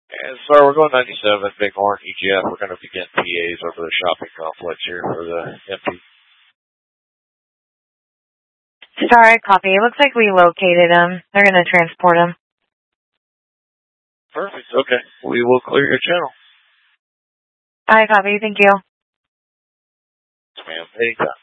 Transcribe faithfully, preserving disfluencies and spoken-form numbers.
And sir, we're going ninety-seven, Bighorn, E G F. We're going to begin P As over the shopping complex here for the empty. Sorry, copy. It looks like we located them. They're going to transport them. Perfect. Okay. We will clear your channel. All right, copy. Thank you. Yes, ma'am. Anytime.